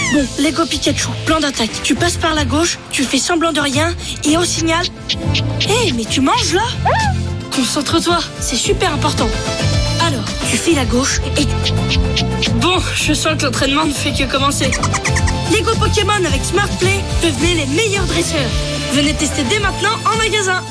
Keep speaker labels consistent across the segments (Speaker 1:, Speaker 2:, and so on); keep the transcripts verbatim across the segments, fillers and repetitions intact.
Speaker 1: Bon, Lego Pikachu, plan d'attaque. Tu passes par la gauche, tu fais semblant de rien, et au signal... Hé, hey, mais tu manges là ? Concentre-toi, c'est super important. Alors, tu files à gauche et... Bon, je sens que l'entraînement ne fait que commencer. Lego Pokémon avec Smart Play, devenez les meilleurs dresseurs. Venez tester dès maintenant en magasin.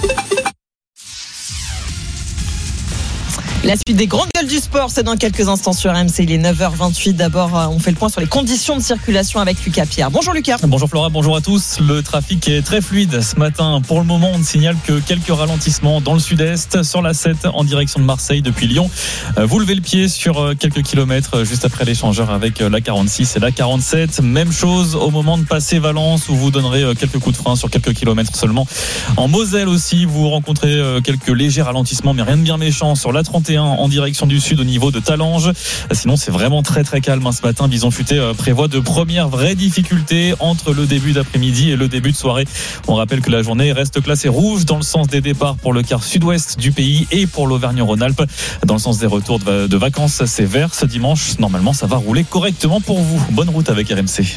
Speaker 2: La suite des grandes gueules du sport, c'est dans quelques instants sur R M C. Il est neuf heures vingt-huit. D'abord, on fait le point sur les conditions de circulation avec Lucas Pierre. Bonjour Lucas.
Speaker 3: Bonjour Flora, bonjour à tous. Le trafic est très fluide ce matin. Pour le moment, on ne signale que quelques ralentissements dans le sud-est, sur la sept en direction de Marseille depuis Lyon. Vous levez le pied sur quelques kilomètres juste après l'échangeur avec la quarante-six et la quarante-sept. Même chose au moment de passer Valence où vous donnerez quelques coups de frein sur quelques kilomètres seulement. En Moselle aussi, vous rencontrez quelques légers ralentissements, mais rien de bien méchant sur la trente et un en direction du sud au niveau de Talange. Sinon, c'est vraiment très très calme ce matin. Bison Futé prévoit de premières vraies difficultés entre le début d'après-midi et le début de soirée. On rappelle que la journée reste classée rouge dans le sens des départs pour le quart sud-ouest du pays et pour l'Auvergne-Rhône-Alpes. Dans le sens des retours de vacances, c'est vert. Ce dimanche, normalement, ça va rouler correctement pour vous. Bonne route avec R M C.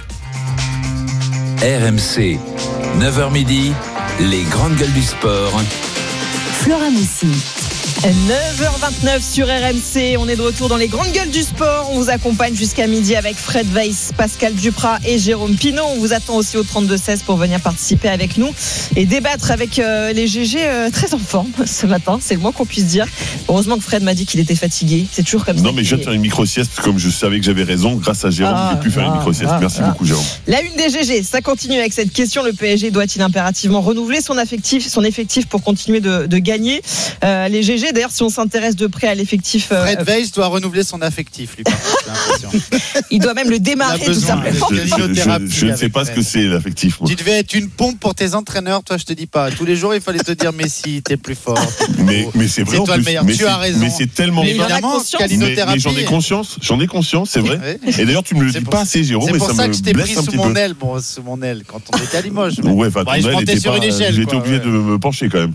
Speaker 4: R M C, neuf heures midi, les grandes gueules du sport.
Speaker 5: Flora Moussi.
Speaker 2: neuf heures vingt-neuf sur R M C, on est de retour dans les grandes gueules du sport. On vous accompagne jusqu'à midi avec Fred Weiss, Pascal Duprat et Jérôme Pinault. On vous attend aussi au trente-deux seize pour venir participer avec nous et débattre avec euh, les G G euh, très en forme ce matin, c'est le moins qu'on puisse dire. Heureusement que Fred m'a dit qu'il était fatigué, c'est toujours comme ça.
Speaker 6: Non mais je viens de faire une micro-sieste comme je savais que j'avais raison. Grâce à Jérôme, ah, j'ai pu faire ah, une micro-sieste. Ah, Merci ah. beaucoup Jérôme.
Speaker 2: La une des G G, ça continue avec cette question. Le P S G doit-il impérativement renouveler son effectif, son effectif pour continuer de, de gagner euh, les G G, d'ailleurs, si on s'intéresse de près à l'effectif. Euh,
Speaker 7: Fred Weiss doit renouveler son affectif, lui.
Speaker 2: Il doit même le démarrer tout simplement.
Speaker 6: Je, je, je, je ne sais pas ce que c'est l'affectif. Moi.
Speaker 7: Tu devais être une pompe pour tes entraîneurs, toi, je te dis pas. Tous les jours, il fallait te dire Messi, t'es plus fort. T'es plus
Speaker 6: mais, mais c'est vrai.
Speaker 7: C'est toi
Speaker 6: en plus,
Speaker 7: le meilleur.
Speaker 6: Mais
Speaker 7: tu as raison.
Speaker 6: Mais c'est tellement.
Speaker 7: Mais évidemment,
Speaker 6: mais, mais j'en ai conscience. J'en ai conscience, c'est vrai.
Speaker 7: Ouais.
Speaker 6: Et d'ailleurs, tu me le dis pas assez, Jérôme.
Speaker 7: C'est pour ça
Speaker 6: me
Speaker 7: que je t'ai pris
Speaker 6: sous
Speaker 7: mon aile, bon, sous mon aile, quand on était à Limoges.
Speaker 6: Ouais, enfin,
Speaker 7: je montais sur une échelle.
Speaker 6: J'étais obligé de me pencher quand même.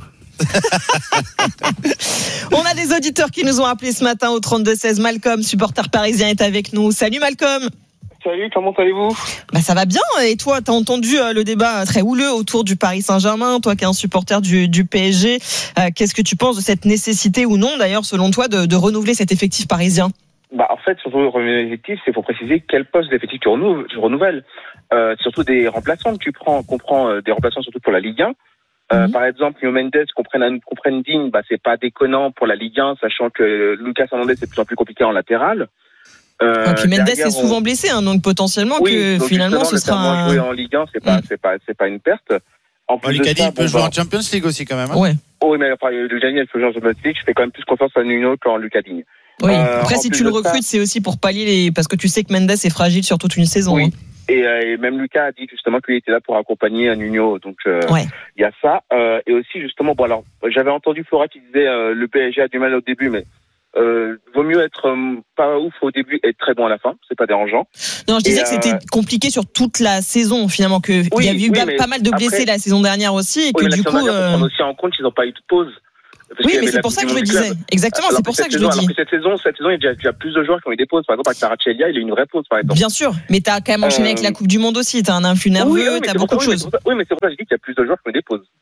Speaker 2: On a des auditeurs qui nous ont appelés ce matin au trente-deux seize. Malcolm, supporter parisien, est avec nous. Salut Malcolm.
Speaker 8: Salut, comment allez-vous ?
Speaker 2: Bah ça va bien. Et toi, t'as entendu euh, le débat très houleux autour du Paris Saint-Germain. Toi qui es un supporter du, du P S G, euh, qu'est-ce que tu penses de cette nécessité ou non, d'ailleurs, selon toi, de, de renouveler cet effectif parisien ?
Speaker 8: Bah en fait, surtout renouveler l'effectif, c'est pour préciser quel poste d'effectif tu renouvelles. Tu renouvelles. Euh, surtout des remplaçants que tu prends. On prend euh, des remplaçants surtout pour la Ligue un. Euh, mmh. Par exemple, Nuno Mendes, qu'on prenne, qu'on prenne digne, bah, c'est pas déconnant pour la Ligue un, sachant que Lucas Hernandez c'est de plus en plus compliqué en latéral.
Speaker 2: Euh, et puis Mendes derrière, est souvent on... blessé, hein, donc potentiellement oui, que donc finalement ce sera un...
Speaker 8: jouer en Ligue un, c'est pas, mmh. c'est pas, c'est pas une perte.
Speaker 7: En plus Lucas il peut bon, jouer bah... en Champions League aussi quand même. Hein.
Speaker 2: Ouais.
Speaker 8: Oui, mais enfin, Lucas il peut jouer en Champions League. Je fais quand même plus confiance à Nuno qu'en Lucas Digne.
Speaker 2: Oui. Euh, Après, si tu le recrutes, ça... c'est aussi pour pallier les, parce que tu sais que Mendes est fragile sur toute une saison.
Speaker 8: Oui.
Speaker 2: Hein.
Speaker 8: Et, euh, et même Lucas a dit justement qu'il était là pour accompagner Nuno, donc il euh,
Speaker 2: ouais.
Speaker 8: y a ça. Euh, et aussi justement, bon alors, j'avais entendu Flora qui disait euh, le P S G a du mal au début, mais euh, vaut mieux être euh, pas ouf au début et être très bon à la fin, c'est pas dérangeant.
Speaker 2: Non, je disais
Speaker 8: et
Speaker 2: que c'était euh... compliqué sur toute la saison finalement, que
Speaker 8: oui,
Speaker 2: il y avait eu
Speaker 8: oui,
Speaker 2: pas mal de blessés après... la saison dernière aussi, et
Speaker 8: oui,
Speaker 2: que
Speaker 8: mais
Speaker 2: du
Speaker 8: la
Speaker 2: coup.
Speaker 8: Dernière, euh... on prend aussi en compte qu'ils n'ont pas eu de pause.
Speaker 2: Parce oui, mais c'est pour ça que je le disais. Exactement, alors c'est pour ça que je le dis.
Speaker 8: Alors que cette saison, cette saison, il y a déjà plus de joueurs qui ont eu des pauses. Par exemple, avec Kvaratskhelia, il a eu une vraie pause, par exemple.
Speaker 2: Bien sûr, mais t'as quand même enchaîné euh... avec la Coupe du Monde aussi. T'as un influx nerveux,
Speaker 8: oui, oui,
Speaker 2: t'as beaucoup de
Speaker 8: oui,
Speaker 2: choses.
Speaker 8: Mais oui, mais c'est pour ça que je dis qu'il y a plus de joueurs qui ont eu des pauses.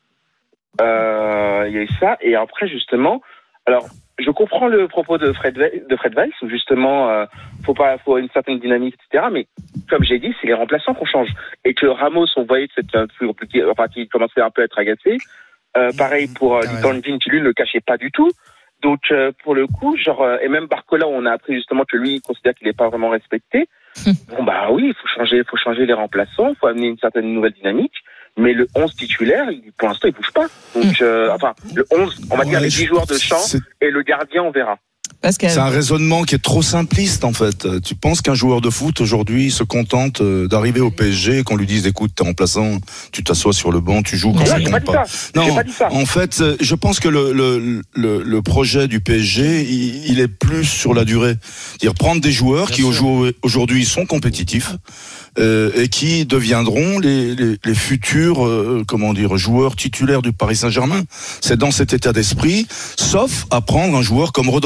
Speaker 8: Euh, il y a eu ça, et après, justement, alors, je comprends le propos de Fred, de Fred Weiss, où justement, euh, faut pas, faut une certaine dynamique, et cetera. Mais, comme j'ai dit, c'est les remplaçants qu'on change. Et que Ramos, on voyait que c'était plus compliqué, enfin, qu'il commençait un peu à être agacé. Euh, pareil pour euh, Litanvin qui lui ne le cachait pas du tout. Donc euh, pour le coup, genre euh, et même Barcola, on a appris justement que lui il considère qu'il n'est pas vraiment respecté. Bon bah oui, il faut changer, il faut changer les remplaçants, il faut amener une certaine nouvelle dynamique. Mais le onze titulaire, il, pour l'instant, il bouge pas. Donc euh, enfin le onze, on va ouais, dire les dix joueurs de champ c'est... et le gardien, on verra.
Speaker 9: Pascal. C'est un raisonnement qui est trop simpliste en fait. Tu penses qu'un joueur de foot aujourd'hui se contente d'arriver au P S G et qu'on lui dise écoute t'es remplaçant, tu t'assois sur le banc, tu joues quand ça compte pas.
Speaker 8: Non,
Speaker 9: en fait, je pense que le, le, le, le projet du P S G, il, il est plus sur la durée. C'est-à-dire prendre des joueurs Bien qui sûr. aujourd'hui sont compétitifs euh, et qui deviendront les, les, les futurs euh, comment dire joueurs titulaires du Paris Saint-Germain. C'est dans cet état d'esprit, sauf à prendre un joueur comme Rodri.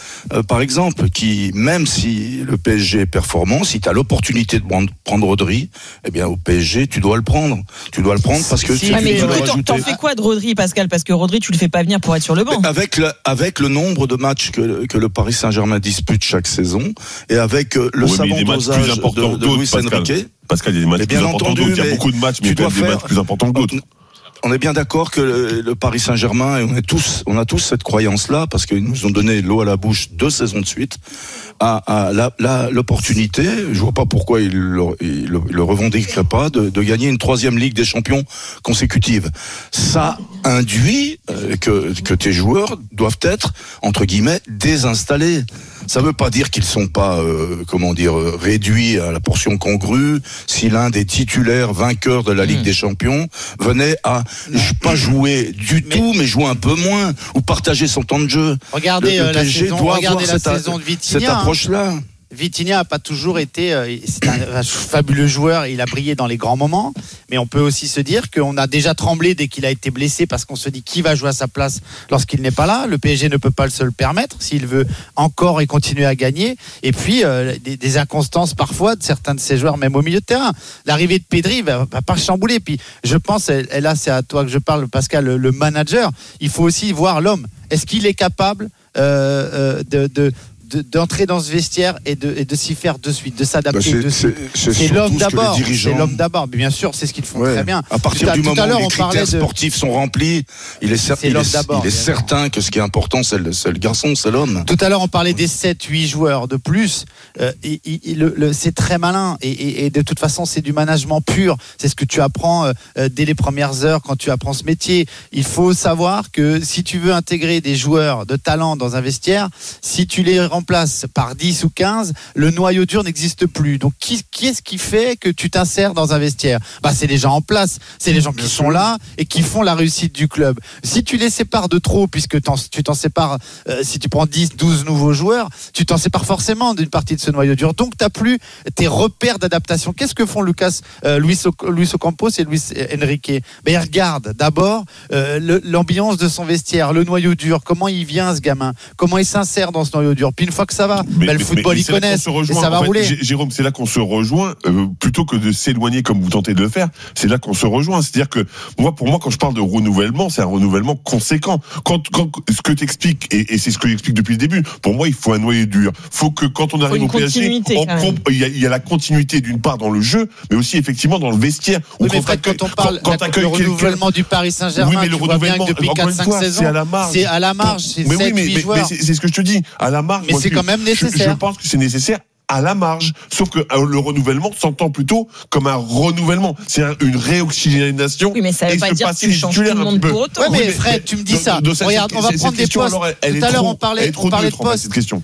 Speaker 9: euh, par exemple, qui, même si le P S G est performant, si tu as l'opportunité de prendre Rodri, eh bien, au P S G, tu dois le prendre. Tu dois le prendre parce que
Speaker 2: si,
Speaker 9: tu
Speaker 2: ah, mais
Speaker 9: dois
Speaker 2: du coup, t'en, t'en fais quoi de Rodri, Pascal? Parce que Rodri, tu le fais pas venir pour être sur le banc.
Speaker 9: Avec le, avec le nombre de matchs que, que le Paris Saint-Germain dispute chaque saison, et avec le
Speaker 6: oui,
Speaker 9: savant dosage de, de Luis Enrique.
Speaker 6: Pascal, il y a des matchs plus importants que d'autres. Il y a beaucoup de matchs, mais il y a des matchs plus importants que d'autres.
Speaker 9: On est bien d'accord que le, le Paris Saint-Germain, et on est tous, on a tous cette croyance-là, parce qu'ils nous ont donné l'eau à la bouche deux saisons de suite, à, à la, la, l'opportunité, je vois pas pourquoi ils le, ils le, le revendiqueraient pas, de, de gagner une troisième Ligue des Champions consécutive. Ça induit euh, que, que tes joueurs doivent être, entre guillemets, désinstallés. Ça veut pas dire qu'ils sont pas, euh, comment dire, réduits à la portion congrue. Si l'un des titulaires vainqueurs de la Ligue mmh. des Champions venait à pas jouer du mais, tout, mais jouer un peu moins ou partager son temps de jeu.
Speaker 7: Regardez
Speaker 9: le, le
Speaker 7: la
Speaker 9: P S G
Speaker 7: saison,
Speaker 9: doit
Speaker 7: regardez
Speaker 9: avoir
Speaker 7: la
Speaker 9: cette,
Speaker 7: saison de Vitinha.
Speaker 9: Cette approche-là.
Speaker 7: Hein. Vitinha a pas toujours été, euh, c'est un fabuleux joueur, il a brillé dans les grands moments, mais on peut aussi se dire qu'on a déjà tremblé dès qu'il a été blessé parce qu'on se dit qui va jouer à sa place lorsqu'il n'est pas là. Le P S G ne peut pas se le permettre s'il veut encore et continuer à gagner. Et puis euh, des, des inconstances parfois de certains de ces joueurs, même au milieu de terrain. L'arrivée de Pedri va, va pas chambouler. Puis je pense, et là c'est à toi que je parle, Pascal, le, le manager. Il faut aussi voir l'homme. Est-ce qu'il est capable euh, euh, de, de De, d'entrer dans ce vestiaire et de, et de s'y faire de suite, de s'adapter
Speaker 9: bah c'est,
Speaker 7: de suite.
Speaker 9: C'est, c'est,
Speaker 7: c'est l'homme d'abord.
Speaker 9: Dirigeants...
Speaker 7: C'est l'homme d'abord. Mais bien sûr, c'est ce qu'ils font ouais. très bien.
Speaker 9: À partir
Speaker 7: tout à,
Speaker 9: du
Speaker 7: tout
Speaker 9: moment
Speaker 7: à l'heure,
Speaker 9: où les
Speaker 7: on
Speaker 9: critères
Speaker 7: de...
Speaker 9: sportifs sont remplis, il est, cer-
Speaker 7: c'est
Speaker 9: il
Speaker 7: l'homme
Speaker 9: est,
Speaker 7: d'abord,
Speaker 9: il est certain que ce qui est important, c'est le, c'est le garçon, c'est l'homme.
Speaker 7: Tout à l'heure, on parlait des sept huit joueurs de plus. Euh, et, et, le, le, c'est très malin. Et, et, et de toute façon, c'est du management pur. C'est ce que tu apprends euh, dès les premières heures quand tu apprends ce métier. Il faut savoir que si tu veux intégrer des joueurs de talent dans un vestiaire, si tu les remplaces par dix ou quinze, le noyau dur n'existe plus. Donc qui, qui est-ce qui fait que tu t'insères dans un vestiaire? Bah, c'est les gens en place, c'est les gens qui sont là et qui font la réussite du club. Si tu les sépares de trop, puisque t'en, tu t'en sépares, euh, si tu prends dix, douze nouveaux joueurs, tu t'en sépares forcément d'une partie de ce noyau dur. Donc tu n'as plus tes repères d'adaptation. Qu'est-ce que font Lucas, euh, Luis, Luis Ocampos et Luis Enrique? Ben, ils regardent d'abord euh, le, l'ambiance de son vestiaire, le noyau dur, comment il vient ce gamin, comment il s'insère dans ce noyau dur. Puis une fois que ça va,
Speaker 6: mais,
Speaker 7: ben, le
Speaker 6: mais,
Speaker 7: football
Speaker 6: mais,
Speaker 7: ils connaissent et ça va
Speaker 6: en fait,
Speaker 7: rouler.
Speaker 6: Jérôme, c'est là qu'on se rejoint euh, plutôt que de s'éloigner comme vous tentez de le faire. C'est là qu'on se rejoint. C'est-à-dire que moi, pour moi, quand je parle de renouvellement, c'est un renouvellement conséquent. Quand, quand ce que t'expliques et, et c'est ce que j'explique depuis le début. Pour moi, il faut un noyau dur. Faut que quand on arrive au P S G, on comp- il, y a, il y a la continuité d'une part dans le jeu, mais aussi effectivement dans le vestiaire.
Speaker 7: Oui, mais Fred, quand on parle quand, quand le renouvellement du Paris Saint-Germain, oui, mais le tu renouvellement vois bien que depuis quatre cinq saisons,
Speaker 6: c'est à la marge.
Speaker 7: C'est à la marge. C'est
Speaker 6: mais
Speaker 7: sept,
Speaker 6: oui, mais,
Speaker 7: huit
Speaker 6: mais,
Speaker 7: joueurs.
Speaker 6: mais c'est, c'est ce que je te dis. À la marge.
Speaker 7: Mais moi, c'est quand même nécessaire.
Speaker 6: Je, je pense que c'est nécessaire. À la marge, sauf que euh, le renouvellement s'entend plutôt comme un renouvellement, c'est un, une réoxygénation.
Speaker 2: Oui, mais ça veut pas dire que tu changes tout le monde pour autant.
Speaker 7: Ouais, mais, mais Fred, tu me dis ça.
Speaker 6: De, de
Speaker 7: Regarde, on va prendre des postes.
Speaker 6: Alors, elle, elle
Speaker 7: tout à l'heure,
Speaker 6: trop,
Speaker 7: on parlait,
Speaker 6: on
Speaker 7: parlait de postes.
Speaker 6: Cette question.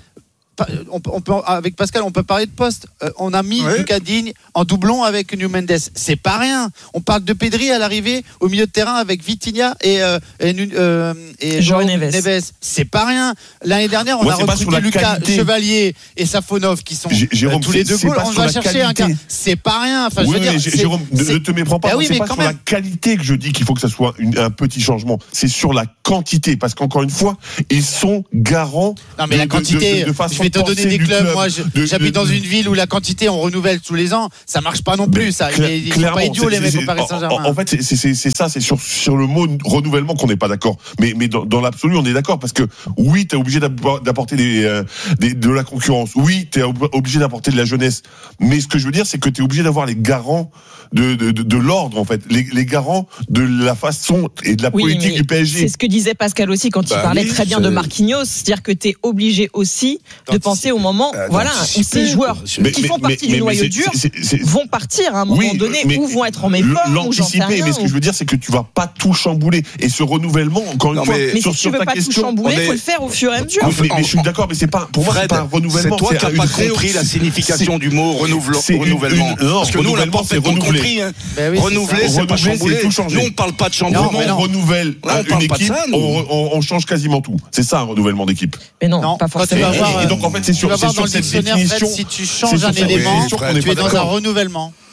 Speaker 7: On peut, on peut, avec Pascal, on peut parler de poste. Euh, on a mis
Speaker 9: ouais.
Speaker 7: Lucas Digne en doublon avec Nuno Mendes. C'est pas rien. On parle de Pedri à l'arrivée au milieu de terrain avec Vitinha et, euh, et, euh, et
Speaker 2: João Neves.
Speaker 7: Neves. C'est pas rien. L'année dernière, on
Speaker 6: Moi,
Speaker 7: a recruté Lucas
Speaker 6: qualité.
Speaker 7: Chevalier et Safonov qui sont
Speaker 6: J- Jérôme,
Speaker 7: euh, tous les deux goals. On va chercher
Speaker 6: qualité.
Speaker 7: un gars. C'est pas rien. Enfin,
Speaker 6: oui,
Speaker 7: je veux
Speaker 6: mais
Speaker 7: dire,
Speaker 6: Jérôme, ne, ne te méprends pas.
Speaker 7: Ben oui,
Speaker 6: c'est
Speaker 7: mais
Speaker 6: pas
Speaker 7: quand
Speaker 6: sur
Speaker 7: même.
Speaker 6: la qualité que je dis qu'il faut que ça soit une, un petit changement. C'est sur la quantité, parce qu'encore une fois, ils sont garants.
Speaker 7: Non, mais
Speaker 6: de,
Speaker 7: la quantité.
Speaker 6: de, de, de
Speaker 7: je vais te donner des clubs. Moi, je,
Speaker 6: de,
Speaker 7: j'habite
Speaker 6: de,
Speaker 7: dans une ville où la quantité on renouvelle tous les ans. Ça marche pas non plus. Ça,
Speaker 6: Cla-
Speaker 7: ils, ils sont pas idiots les mecs au Paris Saint-Germain.
Speaker 6: En, en fait, c'est, c'est, c'est ça. C'est sur sur le mot renouvellement qu'on n'est pas d'accord. Mais mais dans, dans l'absolu, on est d'accord parce que oui, t'es obligé d'apporter des, euh, des de la concurrence. Oui, t'es obligé d'apporter de la jeunesse. Mais ce que je veux dire, c'est que t'es obligé d'avoir les garants de de, de, de l'ordre en fait, les, les garants de la façon et de la
Speaker 2: oui,
Speaker 6: politique du P S G.
Speaker 2: C'est ce que disait Pascal aussi quand
Speaker 9: bah
Speaker 2: il parlait
Speaker 9: oui,
Speaker 2: très bien
Speaker 9: c'est...
Speaker 2: de Marquinhos, c'est-à-dire que tu es obligé aussi de penser au moment, euh, voilà, où ces joueurs
Speaker 6: mais,
Speaker 2: qui
Speaker 6: mais,
Speaker 2: font partie
Speaker 6: mais,
Speaker 2: du
Speaker 6: mais,
Speaker 2: noyau
Speaker 6: c'est,
Speaker 2: dur
Speaker 6: c'est, c'est,
Speaker 2: vont partir à un moment
Speaker 6: oui,
Speaker 2: donné
Speaker 6: mais,
Speaker 2: ou vont être en méforme ou j'en sais rien.
Speaker 6: Mais ce que je veux dire, c'est que tu vas pas tout chambouler et ce renouvellement, encore une
Speaker 9: non,
Speaker 6: fois,
Speaker 9: mais,
Speaker 2: mais
Speaker 6: sur,
Speaker 2: si tu
Speaker 6: sur
Speaker 2: veux
Speaker 6: ta
Speaker 2: pas
Speaker 6: question,
Speaker 2: tout chambouler, il
Speaker 6: est...
Speaker 2: faut le faire au fur et à mesure.
Speaker 6: Mais, mais, mais je suis d'accord, mais c'est pas pour moi
Speaker 9: Fred,
Speaker 6: c'est pas un renouvellement.
Speaker 9: C'est toi qui n'as pas
Speaker 6: réo...
Speaker 9: compris la signification
Speaker 6: c'est...
Speaker 9: du mot renouvellement.
Speaker 6: C'est
Speaker 9: renouvellement.
Speaker 6: Une, une, non,
Speaker 9: parce que nous on l'a parfaitement compris. Hein.
Speaker 7: Ben oui,
Speaker 9: renouveler, c'est, c'est pas chambouler. Nous on parle pas de chamboulement.
Speaker 6: Non, on renouvelle
Speaker 9: non, on
Speaker 6: une équipe,
Speaker 9: ça,
Speaker 6: on, on, on change quasiment tout. C'est ça un renouvellement d'équipe.
Speaker 2: Mais non,
Speaker 7: non
Speaker 2: pas forcément.
Speaker 7: Et,
Speaker 6: et donc en fait c'est sur,
Speaker 7: tu vas
Speaker 6: c'est
Speaker 7: voir
Speaker 6: sur
Speaker 7: dans
Speaker 6: cette
Speaker 7: le dictionnaire,
Speaker 6: définition.
Speaker 7: Fred, si tu changes un élément, tu es dans un renouvellement.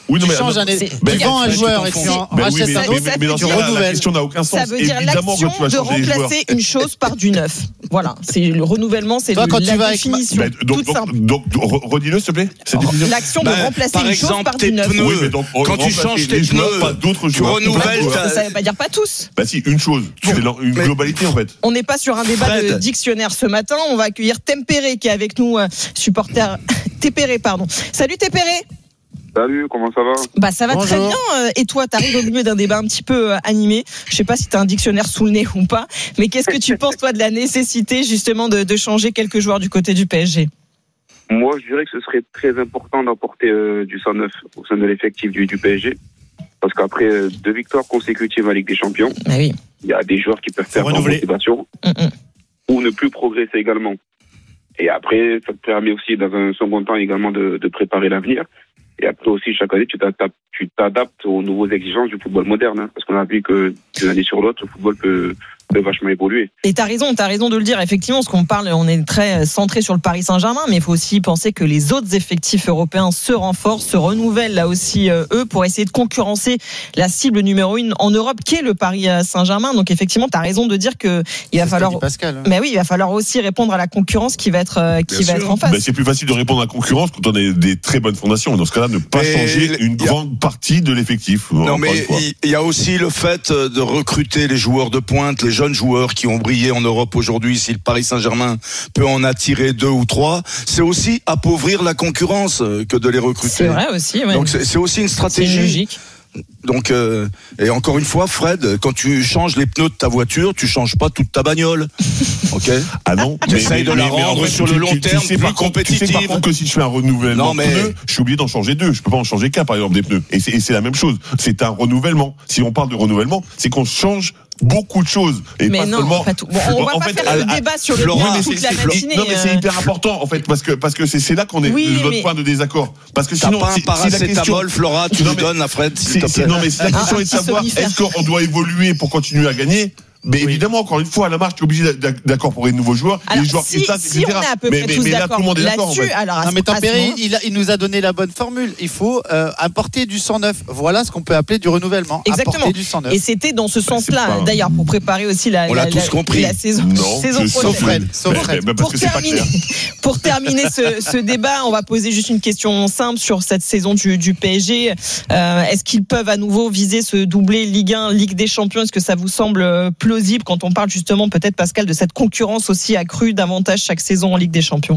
Speaker 6: Oui, non,
Speaker 7: tu
Speaker 6: mais,
Speaker 7: changes un,
Speaker 2: c'est-
Speaker 7: tu
Speaker 6: ben,
Speaker 7: vends un
Speaker 9: tu
Speaker 7: joueur et
Speaker 9: confonds.
Speaker 7: tu en
Speaker 6: Ben oui,
Speaker 7: rachètes
Speaker 6: mais,
Speaker 7: un
Speaker 6: mais,
Speaker 7: autre,
Speaker 6: mais, mais dans
Speaker 7: tu
Speaker 6: ce cas-là, la
Speaker 7: renouvelles.
Speaker 6: question n'a aucun sens.
Speaker 2: Ça veut dire
Speaker 6: Évidemment
Speaker 2: l'action
Speaker 6: que tu vas
Speaker 2: de
Speaker 6: changer les joueurs.
Speaker 2: remplacer une chose par du neuf. Voilà, c'est le renouvellement, c'est
Speaker 7: Toi,
Speaker 2: le-
Speaker 7: quand tu
Speaker 2: la
Speaker 7: vas avec ma-
Speaker 2: définition
Speaker 6: Ben, donc,
Speaker 2: toute
Speaker 6: donc,
Speaker 2: simple.
Speaker 6: donc, re- redis-le, s'il te plaît. Cette définition.
Speaker 2: L'action de
Speaker 9: Ben,
Speaker 2: remplacer
Speaker 9: par
Speaker 2: une chose
Speaker 9: exemple,
Speaker 2: par
Speaker 9: tes
Speaker 2: du neuf.
Speaker 9: pneus.
Speaker 6: Oui, mais donc,
Speaker 9: Quand tu
Speaker 6: remplacer
Speaker 9: changes
Speaker 6: les
Speaker 9: tes
Speaker 6: joueurs,
Speaker 9: pneus,
Speaker 6: pas d'autres
Speaker 9: tu
Speaker 6: joueurs.
Speaker 9: renouvelles
Speaker 6: Plein de
Speaker 9: ta-
Speaker 6: joueurs.
Speaker 2: Ça veut pas dire pas tous.
Speaker 6: Bah si, une chose. C'est la- une
Speaker 9: mais-
Speaker 6: globalité, en fait.
Speaker 2: On n'est pas sur un débat
Speaker 9: Fred.
Speaker 2: de dictionnaire ce matin. On va accueillir Tempéré qui est avec nous, euh, supporter. Tempéré, pardon. Salut Tempéré.
Speaker 10: Salut, comment ça va?
Speaker 2: Bah ça va très
Speaker 7: Bonjour.
Speaker 2: bien. euh, Et toi, t'arrives au milieu d'un débat un petit peu euh, animé. Je sais pas si t'as un dictionnaire sous le nez ou pas, mais qu'est-ce que tu penses toi de la nécessité justement de, de changer quelques joueurs du côté du P S G?
Speaker 10: Moi, je dirais que ce serait très important d'apporter euh, du cent neuf au sein de l'effectif du, du P S G. Parce qu'après euh, deux victoires consécutives en Ligue des Champions,
Speaker 2: Bah oui.
Speaker 10: il y a des joueurs qui peuvent perdre en
Speaker 7: renouveler.
Speaker 10: motivation
Speaker 2: Mm, mm.
Speaker 10: ou ne plus progresser également. Et après, ça te permet aussi, dans un second temps, également de, de préparer l'avenir. Et après aussi, chaque année, tu t'adaptes, tu t'adaptes aux nouvelles exigences du football moderne. Hein, parce qu'on a vu que d'une année sur l'autre, le football peut, peut vachement évoluer.
Speaker 2: Et t'as raison, t'as raison de le dire. Effectivement, ce qu'on parle, on est très centré sur le Paris Saint-Germain, mais il faut aussi penser que les autres effectifs européens se renforcent, se renouvellent là aussi euh, eux pour essayer de concurrencer la cible numéro une en Europe, qui est le Paris Saint-Germain. Donc effectivement, t'as raison de dire que il va
Speaker 7: C'est ce
Speaker 2: falloir.
Speaker 7: que dit Pascal. hein.
Speaker 2: Mais oui, il va falloir aussi répondre à la concurrence qui va être euh, qui
Speaker 9: Bien
Speaker 2: va
Speaker 9: sûr.
Speaker 2: être en face.
Speaker 6: Ben, c'est plus facile de répondre à la concurrence quand on a des très bonnes fondations. Dans ce cas-là, ne pas
Speaker 9: Mais
Speaker 6: changer
Speaker 9: il
Speaker 6: une
Speaker 9: y a-
Speaker 6: grande partie de l'effectif.
Speaker 9: Non,
Speaker 6: encore
Speaker 9: mais
Speaker 6: une fois.
Speaker 9: il y a aussi le fait de recruter les joueurs de pointe, les jeunes joueurs qui ont brillé en Europe aujourd'hui. Si le Paris Saint-Germain peut en attirer deux ou trois, c'est aussi appauvrir la concurrence euh, que de les recruter.
Speaker 2: C'est vrai aussi. Ouais.
Speaker 9: Donc c'est c'est aussi une
Speaker 2: C'est une
Speaker 9: stratégie.
Speaker 2: logique.
Speaker 9: Donc euh, et encore une fois, Fred, quand tu changes les pneus de ta voiture, tu changes pas toute ta bagnole. Ok.
Speaker 6: Ah non,
Speaker 9: Tu essayes de la
Speaker 6: en
Speaker 9: rendre
Speaker 6: vrai,
Speaker 9: sur
Speaker 6: tu-
Speaker 9: le long
Speaker 6: tu- tu
Speaker 9: terme
Speaker 6: sais
Speaker 9: plus
Speaker 6: par contre- Tu sais par
Speaker 9: compétitive.
Speaker 6: contre que si je fais un renouvellement
Speaker 9: Non, mais-
Speaker 6: de pneus, je suis obligé d'en changer deux. Je peux pas en changer qu'un, par exemple, des pneus. Et c'est, et c'est la même chose. C'est un renouvellement. Si on parle de renouvellement, c'est qu'on change beaucoup de choses. Et
Speaker 2: Mais
Speaker 6: pas
Speaker 2: non,
Speaker 6: seulement.
Speaker 2: pas tout. Bon, on va
Speaker 6: En
Speaker 2: pas
Speaker 6: fait,
Speaker 2: faire
Speaker 6: à-
Speaker 2: le
Speaker 6: à-
Speaker 2: débat sur le
Speaker 9: Florent,
Speaker 2: point
Speaker 6: mais
Speaker 2: toute
Speaker 6: c'est-
Speaker 2: la
Speaker 6: c'est-
Speaker 2: matinée.
Speaker 6: non mais c'est
Speaker 2: euh.
Speaker 6: hyper important en fait parce que parce que c'est, c'est là qu'on est
Speaker 2: Oui,
Speaker 6: notre
Speaker 2: mais-
Speaker 6: point de désaccord parce que
Speaker 9: T'as
Speaker 6: sinon
Speaker 9: pas un
Speaker 6: si, si la question
Speaker 9: paracétamol, Flora, tu
Speaker 6: Non,
Speaker 9: nous
Speaker 6: mais-
Speaker 9: donnes à Fred, s'il
Speaker 6: c'est,
Speaker 9: te
Speaker 6: c'est-
Speaker 9: plaît.
Speaker 6: non mais si la question
Speaker 2: Un
Speaker 6: est de
Speaker 2: petit
Speaker 6: savoir
Speaker 2: somnifère.
Speaker 6: est-ce qu'on doit évoluer pour continuer à gagner. Mais évidemment, encore une fois, à la marche, tu es obligé d'a- d'incorporer de nouveaux joueurs,
Speaker 2: Alors,
Speaker 6: les joueurs
Speaker 2: si,
Speaker 6: qui statent,
Speaker 2: si
Speaker 6: et
Speaker 2: on
Speaker 6: cetera.
Speaker 2: est à peu
Speaker 6: mais,
Speaker 2: près
Speaker 6: mais,
Speaker 2: tous
Speaker 6: mais là,
Speaker 2: d'accord
Speaker 6: tout le monde est d'accord. En
Speaker 2: là-dessus,
Speaker 6: fait.
Speaker 2: alors à
Speaker 7: Non
Speaker 2: ce-
Speaker 7: mais
Speaker 2: à ce
Speaker 7: Tempéré,
Speaker 2: moment-
Speaker 7: il, a- il nous a donné la bonne formule. Il faut euh, apporter du cent neuf. Voilà ce qu'on peut appeler du renouvellement.
Speaker 2: Exactement.
Speaker 7: Apporter du cent neuf.
Speaker 2: Et c'était dans ce sens-là,
Speaker 6: c'est pas-
Speaker 2: d'ailleurs, pour préparer aussi la,
Speaker 9: On l'a
Speaker 2: la,
Speaker 9: tous
Speaker 2: la-
Speaker 9: compris.
Speaker 2: la saison,
Speaker 6: Non,
Speaker 2: saison
Speaker 6: je-
Speaker 2: prochaine.
Speaker 7: Sauf Fred. Sauf
Speaker 6: Mais-
Speaker 7: Fred.
Speaker 6: mais parce
Speaker 2: Pour
Speaker 6: que c'est pas
Speaker 2: terminer,
Speaker 6: clair.
Speaker 2: pour terminer ce, ce débat, on va poser juste une question simple sur cette saison du, du P S G. Euh, est-ce qu'ils peuvent à nouveau viser ce doublé Ligue un, Ligue des Champions? Est-ce que ça vous semble euh, plausible quand on parle justement peut-être, Pascal, de cette concurrence aussi accrue davantage chaque saison en Ligue des Champions?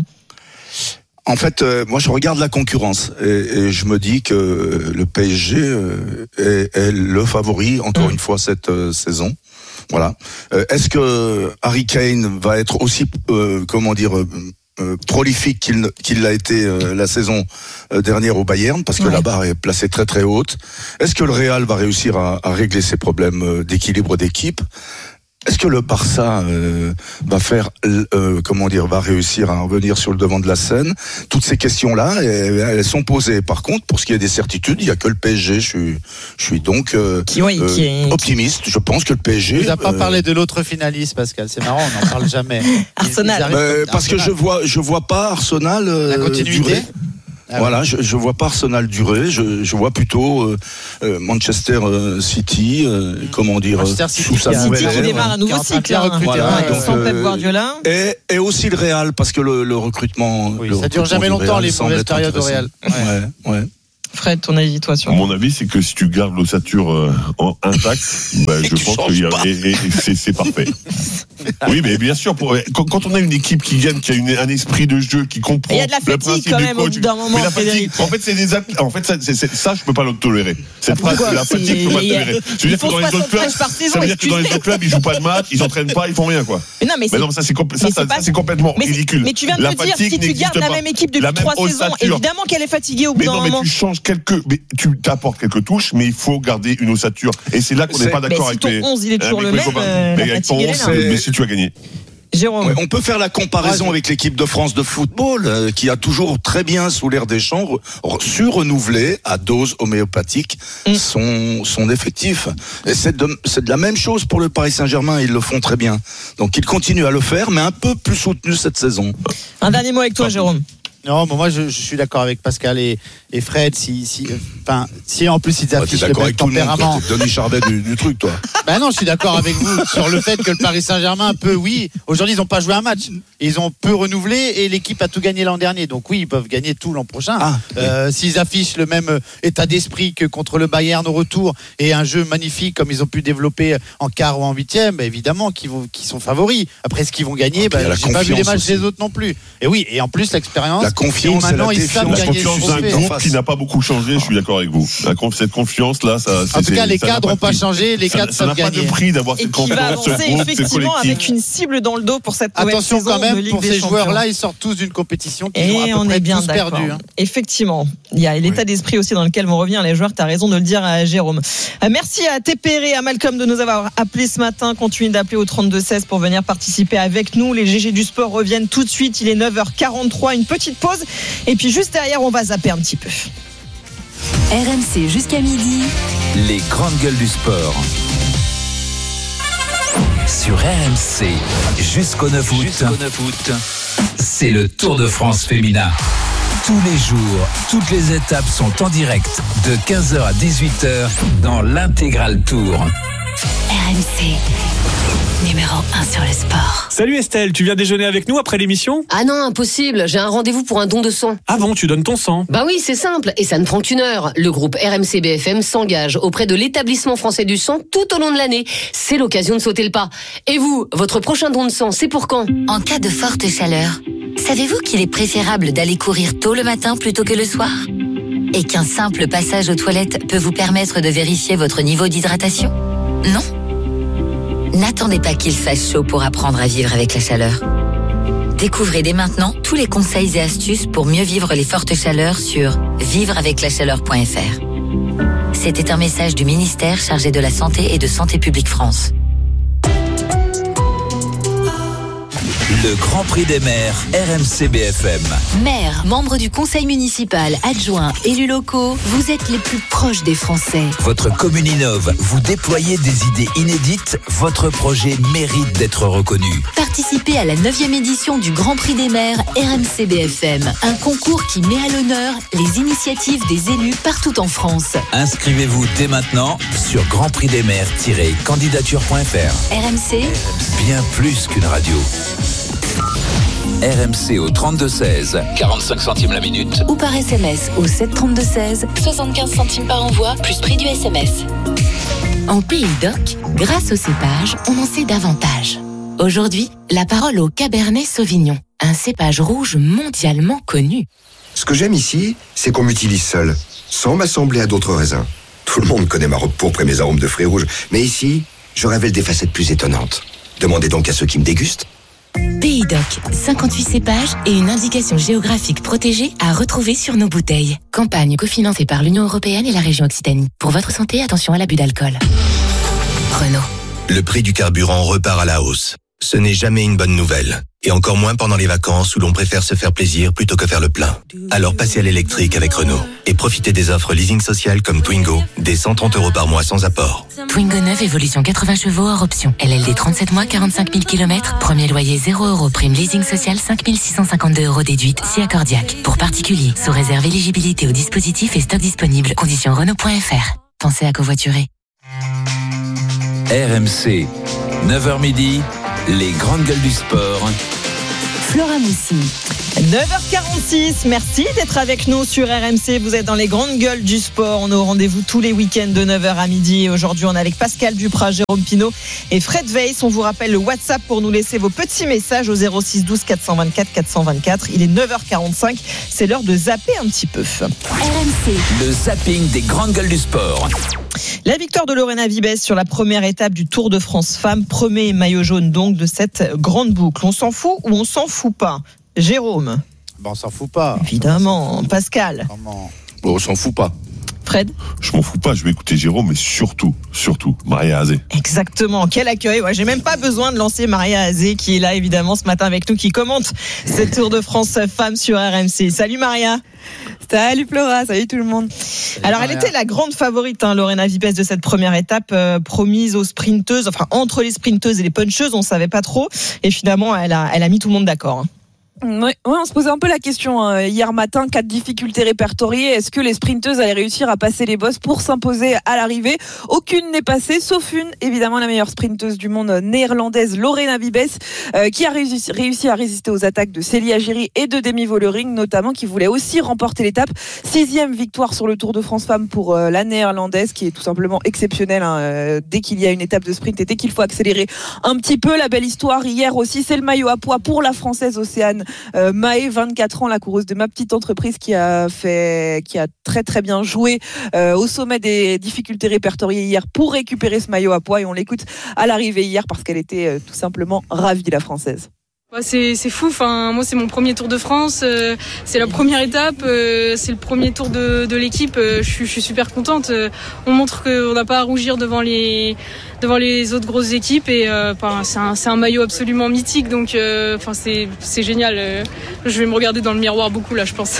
Speaker 9: En fait, euh, moi, je regarde la concurrence et, et je me dis que le P S G euh, est, est le favori encore
Speaker 2: Mmh.
Speaker 9: une fois cette euh, saison. Voilà. Euh, Est-ce que Harry Kane va être aussi, euh, comment dire, euh, euh, prolifique qu'il ne- qu'il l'a été euh, la saison euh, dernière au Bayern, parce que
Speaker 2: Ouais.
Speaker 9: la barre est placée très très haute. Est-ce que le Real va réussir à, à régler ses problèmes euh, d'équilibre d'équipe? Est-ce que le Barça euh, va faire, euh, comment dire, va réussir à revenir sur le devant de la scène? Toutes ces questions-là, elles, elles sont posées. Par contre, pour ce qui est des certitudes, il y a que le P S G. Je suis, je suis donc euh,
Speaker 2: Qui, oui,
Speaker 9: euh,
Speaker 2: qui est-
Speaker 9: optimiste. Je pense que le P S G.
Speaker 7: Il nous a pas
Speaker 9: euh,
Speaker 7: parlé de l'autre finaliste, Pascal. C'est marrant, on n'en parle jamais. Ils-
Speaker 2: Arsenal.
Speaker 7: ils arrivent
Speaker 9: euh,
Speaker 7: comme-
Speaker 9: parce que je
Speaker 7: Arsenal.
Speaker 9: vois, je vois pas Arsenal euh,
Speaker 7: La continuité.
Speaker 9: durer.
Speaker 7: Ah
Speaker 9: Voilà, je, je vois pas Arsenal durer. Je, je vois plutôt euh, euh, Manchester euh, City, euh, comment dire,
Speaker 7: Manchester City
Speaker 9: sous sa
Speaker 7: qui a-
Speaker 9: nouvelle
Speaker 2: City qui
Speaker 9: ère.
Speaker 2: démarre un
Speaker 7: Qui est
Speaker 2: nouveau
Speaker 7: en train de
Speaker 2: cycle,
Speaker 7: bien
Speaker 2: hein.
Speaker 7: recruter,
Speaker 9: Voilà,
Speaker 2: Ouais,
Speaker 9: donc,
Speaker 2: sans
Speaker 9: euh,
Speaker 2: Pep Guardiola.
Speaker 9: Et, et aussi le Real, parce que le, le recrutement.
Speaker 7: Oui,
Speaker 9: le
Speaker 7: ça dure
Speaker 9: recrutement
Speaker 7: jamais
Speaker 9: du
Speaker 7: longtemps,
Speaker 9: Real
Speaker 7: les
Speaker 9: semble
Speaker 7: mauvaises
Speaker 9: être
Speaker 7: périodes au
Speaker 9: intéressant.
Speaker 7: Real.
Speaker 9: Ouais, ouais.
Speaker 2: Fred, ton avis, toi, sur.
Speaker 6: Mon avis, c'est que si tu gardes l'ossature euh, en intacte, bah,
Speaker 9: Et
Speaker 6: je
Speaker 9: tu
Speaker 6: pense
Speaker 9: changes
Speaker 6: qu'il y a,
Speaker 9: pas.
Speaker 6: et, et- et c'est, c'est parfait. Oui, mais bien sûr, pour, quand, quand on a une équipe qui gagne, qui a une, un esprit de jeu, qui comprend
Speaker 2: Et il y a de la
Speaker 6: le
Speaker 2: fatigue
Speaker 6: principe
Speaker 2: quand
Speaker 6: du
Speaker 2: même au
Speaker 6: coach,
Speaker 2: bout d'un moment,
Speaker 6: mais la
Speaker 2: Frédéric.
Speaker 6: fatigue, en fait, c'est des athlètes- en fait, ça, c'est, c'est- ça, je peux pas le tolérer. Cette
Speaker 2: Ah,
Speaker 6: phrase,
Speaker 2: pourquoi
Speaker 6: la fatigue,
Speaker 2: C'est-
Speaker 6: je peux pas le
Speaker 2: il y a-
Speaker 6: tolérer.
Speaker 2: ils
Speaker 6: Je veux dire que
Speaker 2: font
Speaker 6: dans les autres
Speaker 2: soixante
Speaker 6: clubs,
Speaker 2: matchs par saison,
Speaker 6: ça veut dire que dans les
Speaker 2: excusez.
Speaker 6: autres clubs, ils jouent pas de match, ils s'entraînent pas, ils font rien, quoi.
Speaker 2: Mais non, mais
Speaker 6: Mais
Speaker 2: c'est.
Speaker 6: non, mais ça, c'est, compl- ça,
Speaker 2: mais
Speaker 6: ça,
Speaker 2: c'est pas-
Speaker 6: ça, c'est complètement
Speaker 2: Mais, c'est-
Speaker 6: ridicule.
Speaker 2: mais tu viens de
Speaker 6: La
Speaker 2: me dire,
Speaker 6: fatigue
Speaker 2: si tu
Speaker 6: n'existe
Speaker 2: gardes la
Speaker 6: pas.
Speaker 2: même équipe depuis
Speaker 6: La même
Speaker 2: trois saisons,
Speaker 6: ossature.
Speaker 2: évidemment qu'elle est fatiguée au bout
Speaker 6: Mais
Speaker 2: d'un
Speaker 6: non, mais
Speaker 2: moment.
Speaker 6: tu changes quelques, mais tu t'apportes quelques touches, mais il faut garder une ossature. Et c'est là qu'on n'est
Speaker 9: C'est-
Speaker 6: pas
Speaker 2: Mais
Speaker 6: d'accord
Speaker 2: si
Speaker 6: avec
Speaker 2: ton
Speaker 6: les.
Speaker 2: onze, il est toujours
Speaker 6: avec
Speaker 2: le
Speaker 6: mes
Speaker 2: même,
Speaker 6: copains.
Speaker 2: euh,
Speaker 6: Mais
Speaker 2: la
Speaker 6: avec ton
Speaker 2: fatigue, elle
Speaker 6: onze,
Speaker 2: est là.
Speaker 6: c'est- mais si tu as gagné.
Speaker 2: Jérôme.
Speaker 9: Ouais, on peut faire la comparaison
Speaker 7: Ouais, je-
Speaker 9: avec l'équipe de France de football, euh, qui a toujours très bien, sous l'air des champs, re- re- su renouveler à dose homéopathique
Speaker 2: Mm.
Speaker 9: son, son effectif. Et c'est de, c'est de la même chose pour le Paris Saint-Germain, ils le font très bien. Donc ils continuent à le faire, mais un peu plus soutenu cette saison.
Speaker 2: Un dernier mot avec toi, Jérôme.
Speaker 7: Non, mais moi je, je suis d'accord avec Pascal et, et Fred. Si, si, enfin, si en plus ils
Speaker 9: Bah,
Speaker 7: affichent
Speaker 9: t'es
Speaker 7: le
Speaker 9: d'accord
Speaker 7: même
Speaker 9: avec tout le monde,
Speaker 7: tempérament.
Speaker 9: quoi. T'es Denis Charvet du, du truc, toi.
Speaker 7: Ben non, je suis d'accord avec vous sur le fait que le Paris Saint-Germain peut, oui. Aujourd'hui, ils n'ont pas joué un match. Ils ont peu renouvelé et l'équipe a tout gagné l'an dernier. Donc oui, ils peuvent gagner tout l'an prochain.
Speaker 9: Ah,
Speaker 7: euh, s'ils affichent le même état d'esprit que contre le Bayern au retour et un jeu magnifique comme ils ont pu développer en quart ou en huitième, bah, évidemment qu'ils vont, qu'ils sont favoris. Après, ce qu'ils vont gagner,
Speaker 9: Ah,
Speaker 7: bah, j'ai pas vu les matchs
Speaker 9: aussi.
Speaker 7: des autres non plus. Et oui, et en plus l'expérience.
Speaker 9: La confiance
Speaker 7: et maintenant
Speaker 9: et la
Speaker 7: ils savent
Speaker 9: défiance.
Speaker 6: La
Speaker 7: gagner
Speaker 6: confiance
Speaker 7: sur
Speaker 6: d'un
Speaker 7: fait.
Speaker 6: groupe qui n'a pas beaucoup changé, je suis d'accord avec vous. La conf- cette confiance-là, ça.
Speaker 7: En
Speaker 6: c'est-
Speaker 7: tout cas,
Speaker 6: c'est-
Speaker 7: les
Speaker 6: ça n'a
Speaker 7: cadres
Speaker 6: pas
Speaker 7: n'ont
Speaker 6: de
Speaker 7: pas
Speaker 6: prix.
Speaker 7: changé, les
Speaker 6: Ça-
Speaker 7: cadres
Speaker 6: ça
Speaker 7: savent
Speaker 6: n'a pas de
Speaker 7: gagner.
Speaker 6: prix d'avoir
Speaker 2: Et
Speaker 6: cette
Speaker 2: qui va
Speaker 6: confiance, ce
Speaker 2: avancer
Speaker 6: groupe, cette
Speaker 2: effectivement avec
Speaker 6: collectif.
Speaker 2: une cible dans le dos pour cette nouvelle
Speaker 7: Attention
Speaker 2: saison
Speaker 7: quand
Speaker 2: de
Speaker 7: même,
Speaker 2: Ligue
Speaker 7: pour
Speaker 2: des
Speaker 7: ces
Speaker 2: Champions.
Speaker 7: joueurs-là, ils sortent tous d'une compétition qu'ils ont à
Speaker 2: Et
Speaker 7: peu
Speaker 2: on
Speaker 7: près
Speaker 2: est bien
Speaker 7: tous
Speaker 2: d'accord.
Speaker 7: perdu. Hein.
Speaker 2: Effectivement, il y a l'état d'esprit aussi dans lequel vont revenir les joueurs. Tu as raison de le dire à Jérôme. Euh, Merci à Tépéré, à Malcolm de nous avoir appelé ce matin. Continuez d'appeler au trente-deux seize pour venir participer avec nous. Les G G du sport reviennent tout de suite. Il est neuf heures quarante-trois, une petite pause. Et puis juste derrière, on va zapper un petit peu.
Speaker 5: R M C jusqu'à midi.
Speaker 4: Les grandes gueules du sport. Sur R M C, jusqu'au neuf août, Jusqu'au neuf août, c'est le Tour de France féminin. Tous les jours, toutes les étapes sont en direct de quinze heures à dix-huit heures dans l'intégral Tour.
Speaker 5: R M C, numéro un sur le sport.
Speaker 11: Salut Estelle, tu viens déjeuner avec nous après l'émission ?
Speaker 12: Ah non, impossible, j'ai un rendez-vous pour un don de sang.
Speaker 11: Ah bon, tu donnes ton sang ?
Speaker 12: Bah oui, c'est simple, et ça ne prend qu'une heure. Le groupe R M C B F M s'engage auprès de l'établissement français du sang tout au long de l'année. C'est l'occasion de sauter le pas. Et vous, votre prochain don de sang, c'est pour quand ?
Speaker 13: En cas de forte chaleur, savez-vous qu'il est préférable d'aller courir tôt le matin plutôt que le soir ? Et qu'un simple passage aux toilettes peut vous permettre de vérifier votre niveau d'hydratation ? Non ? N'attendez pas qu'il fasse chaud pour apprendre à vivre avec la chaleur. Découvrez dès maintenant tous les conseils et astuces pour mieux vivre les fortes chaleurs sur vivre avec la chaleur point f r. C'était un message du ministère chargé de la Santé et de Santé publique France.
Speaker 4: Le Grand Prix des maires, R M C B F M.
Speaker 5: Maire, membre du conseil municipal, adjoint, élus locaux, vous êtes les plus proches des Français.
Speaker 4: Votre commune innove, vous déployez des idées inédites, votre projet mérite d'être reconnu.
Speaker 5: Participez à la neuvième édition du Grand Prix des maires R M C B F M, un concours qui met à l'honneur les initiatives des élus partout en France.
Speaker 4: Inscrivez-vous dès maintenant sur grand prix des maires tiret candidature point f r.
Speaker 5: R M C,
Speaker 4: Bien plus qu'une radio. R M C au trente-deux seize, quarante-cinq centimes la minute.
Speaker 5: ou par S M S au sept trente-deux seize, soixante-quinze centimes par envoi, plus prix du S M S. En Pays d'Oc, grâce au cépage, on en sait davantage. Aujourd'hui, la parole au Cabernet Sauvignon, un cépage rouge mondialement connu.
Speaker 14: Ce que j'aime ici, c'est qu'on m'utilise seul, sans m'assembler à d'autres raisins. Tout le monde connaît ma robe pourpre et mes arômes de fruits rouges, mais ici, je révèle des facettes plus étonnantes. Demandez donc à ceux qui me dégustent.
Speaker 5: Pays d'Oc, cinquante-huit cépages et une indication géographique protégée à retrouver sur nos bouteilles. Campagne cofinancée par l'Union européenne et la région Occitanie. Pour votre santé, attention à l'abus d'alcool. Renault.
Speaker 15: Le prix du carburant repart à la hausse. Ce n'est jamais une bonne nouvelle. Et encore moins pendant les vacances où l'on préfère se faire plaisir plutôt que faire le plein. Alors passez à l'électrique avec Renault. Et profitez des offres leasing social comme Twingo, des cent trente euros par mois sans apport.
Speaker 5: Twingo neuf, évolution quatre-vingts chevaux hors option. L L D trente-sept mois, quarante-cinq mille kilomètres. Premier loyer zéro euros. Prime leasing social cinq mille six cent cinquante-deux euros déduite. Si accordiaque. Pour particuliers, sous réserve éligibilité au dispositif et stock disponible. Conditions Renault point f r. Pensez à covoiturer.
Speaker 4: R M C, neuf heures midi, les grandes gueules du sport.
Speaker 5: Flora Moussi.
Speaker 2: neuf heures quarante-six, merci d'être avec nous sur R M C. Vous êtes dans les grandes gueules du sport. On est au rendez-vous tous les week-ends de neuf heures à midi. Et aujourd'hui, on est avec Pascal Duprat, Jérôme Pinault et Fred Weiss. On vous rappelle le WhatsApp pour nous laisser vos petits messages au zéro six douze quatre cent vingt-quatre quatre cent vingt-quatre. Il est neuf heures quarante-cinq. C'est l'heure de zapper un petit peu.
Speaker 5: R M C.
Speaker 4: Le zapping des grandes gueules du sport.
Speaker 2: La victoire de Lorena Vibes sur la première étape du Tour de France Femmes. Premier maillot jaune donc de cette grande boucle. On s'en fout ou on s'en fout pas ? Jérôme.
Speaker 7: Ben, on s'en fout pas.
Speaker 2: Évidemment. Pascal.
Speaker 7: Comment...
Speaker 9: Bon, on s'en fout pas.
Speaker 2: Fred.
Speaker 6: Je m'en fous pas, je vais écouter Jérôme, mais surtout, surtout, Maria Azé.
Speaker 2: Exactement, quel accueil. Ouais, j'ai même pas besoin de lancer Maria Azé qui est là évidemment ce matin avec nous, qui commente cette Tour de France Femmes sur R M C. Salut Maria.
Speaker 16: Salut Flora, salut tout le monde.
Speaker 2: Salut Alors Maria. Elle était la grande favorite, hein, Lorena Vibes, de cette première étape, euh, promise aux sprinteuses, enfin entre les sprinteuses et les puncheuses, on savait pas trop. Et finalement, elle a, elle a mis tout le monde d'accord. Hein.
Speaker 16: Oui, ouais, on se posait un peu la question hein. Hier matin, quatre difficultés répertoriées. Est-ce que les sprinteuses allaient réussir à passer les bosses pour s'imposer à l'arrivée? Aucune n'est passée, sauf une, évidemment la meilleure sprinteuse du monde néerlandaise, Lorena Wiebes, euh, qui a réussi, réussi à résister aux attaques de Célia Giry et de Demi Vollering, notamment, qui voulait aussi remporter l'étape. Sixième victoire sur le Tour de France Femmes pour euh, la néerlandaise, qui est tout simplement exceptionnelle hein, euh, dès qu'il y a une étape de sprint et dès qu'il faut accélérer un petit peu. La belle histoire hier aussi, c'est le maillot à pois pour la française Océane Euh, Mahé, vingt-quatre ans, la coureuse de ma petite entreprise qui a fait, qui a très très bien joué euh, au sommet des difficultés répertoriées hier pour récupérer ce maillot à pois, et on l'écoute à l'arrivée hier parce qu'elle était euh, tout simplement ravie, la française.
Speaker 17: C'est, c'est fou, enfin, moi c'est mon premier Tour de France, euh, c'est la première étape, euh, c'est le premier tour de, de l'équipe, euh, je, suis, je suis super contente, euh, on montre qu'on n'a pas à rougir devant les, devant les autres grosses équipes et euh, enfin, c'est, un, c'est un maillot absolument mythique, donc euh, enfin, c'est, c'est génial, euh, je vais me regarder dans le miroir beaucoup là je pense.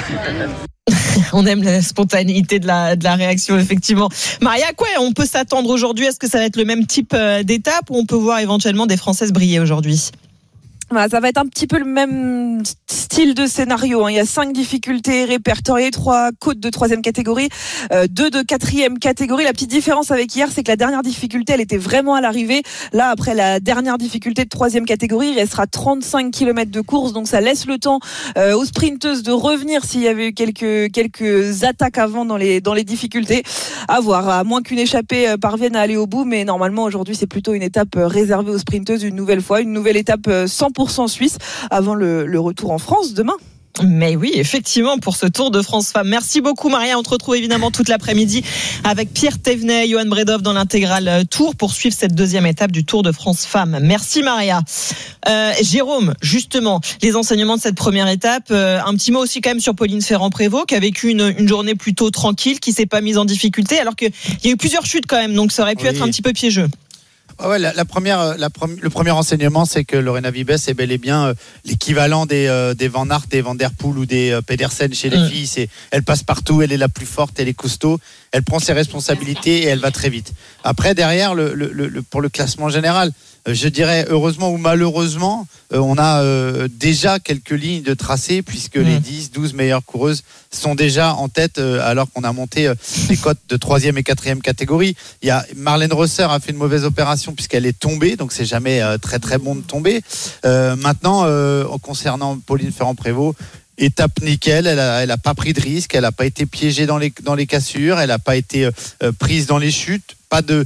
Speaker 2: On aime la spontanéité de la, de la réaction, effectivement. Maria, quoi, on peut s'attendre aujourd'hui? Est-ce que ça va être le même type d'étape ou on peut voir éventuellement des Françaises briller aujourd'hui?
Speaker 16: Voilà, ça va être un petit peu le même style de scénario. Hein. Il y a cinq difficultés répertoriées, trois côtes de troisième catégorie, euh, deux de quatrième catégorie. La petite différence avec hier, c'est que la dernière difficulté, elle était vraiment à l'arrivée. Là, après la dernière difficulté de troisième catégorie, il restera trente-cinq kilomètres de course. Donc ça laisse le temps euh, aux sprinteuses de revenir s'il y avait eu quelques, quelques attaques avant dans les, dans les difficultés. À voir, à moins qu'une échappée parvienne à aller au bout. Mais normalement, aujourd'hui, c'est plutôt une étape réservée aux sprinteuses une nouvelle fois. Une nouvelle étape cent pour cent suisse avant le, le retour en France demain.
Speaker 2: Mais oui, effectivement, pour ce Tour de France Femmes. Merci beaucoup, Maria. On te retrouve évidemment toute l'après-midi avec Pierre Thévenet, Johan Bredov dans l'intégral Tour pour suivre cette deuxième étape du Tour de France Femmes. Merci, Maria. Euh, Jérôme, justement, les enseignements de cette première étape. Euh, un petit mot aussi quand même sur Pauline Ferrand-Prévot, qui a vécu une, une journée plutôt tranquille, qui s'est pas mise en difficulté, alors qu'il y a eu plusieurs chutes quand même, donc ça aurait pu oui. être un petit peu piégeux.
Speaker 7: Ah ouais, la, la première, la prom- le premier enseignement, c'est que Lorena Wiebes est bel et bien euh, l'équivalent des, euh, des Van Aert, des Van Der Poel ou des euh, Pedersen chez les mmh. filles. C'est, elle passe partout, elle est la plus forte, elle est costaud, elle prend ses responsabilités et elle va très vite. Après, derrière, le, le, le, pour le classement général, euh, je dirais heureusement ou malheureusement, euh, on a euh, déjà quelques lignes de tracé puisque mmh. les dix, douze meilleures coureuses sont déjà en tête euh, alors qu'on a monté euh, les cotes de troisième et quatrième catégorie. Il y a Marlène Rosser a fait une mauvaise opération puisqu'elle est tombée, donc c'est jamais euh, très très bon de tomber. Euh, maintenant, euh, concernant Pauline Ferrand-Prévot, étape nickel, elle a, elle a pas pris de risque, elle a pas été piégée dans les dans les cassures, elle a pas été euh, prise dans les chutes, pas de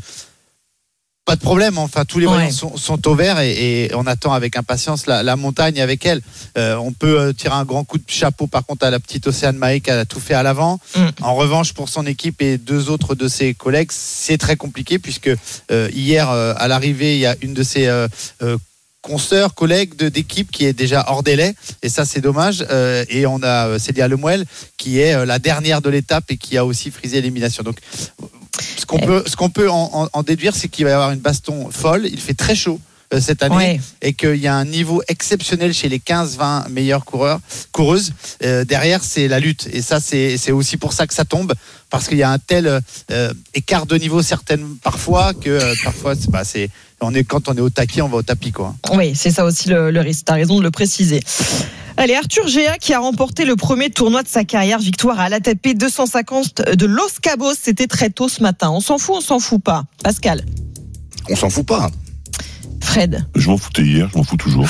Speaker 7: pas de problème. Enfin, tous les voyants ouais. sont, sont au vert et, et on attend avec impatience la, la montagne avec elle. Euh, on peut euh, tirer un grand coup de chapeau par contre à la petite Océane Mahé qui a tout fait à l'avant. Mm. En revanche, pour son équipe et deux autres de ses collègues, c'est très compliqué puisque euh, hier euh, à l'arrivée, il y a une de ses euh, euh, consoeurs, collègues de, d'équipe qui est déjà hors délai et ça c'est dommage euh, et on a euh, Célia Lemuel qui est euh, la dernière de l'étape et qui a aussi frisé l'élimination. Donc ce qu'on peut, ce qu'on peut en, en, en déduire, c'est qu'il va y avoir une baston folle. Il fait très chaud euh, cette année ouais. et qu'il y a un niveau exceptionnel chez les quinze vingt meilleurs coureurs, coureuses. Euh, derrière, c'est la lutte. Et ça, c'est, c'est aussi pour ça que ça tombe. Parce qu'il y a un tel euh, écart de niveau certaines parfois que euh, parfois c'est, bah, c'est on est quand on est au taquet, on va au tapis quoi.
Speaker 2: Oui, c'est ça aussi le, le risque. T'as raison de le préciser. Allez, Arthur Géa qui a remporté le premier tournoi de sa carrière, victoire à l'A T P deux cent cinquante de Los Cabos. C'était très tôt ce matin. On s'en fout, on s'en fout pas. Pascal.
Speaker 9: On s'en fout pas.
Speaker 2: Fred.
Speaker 6: Je m'en foutais hier, je m'en fous toujours.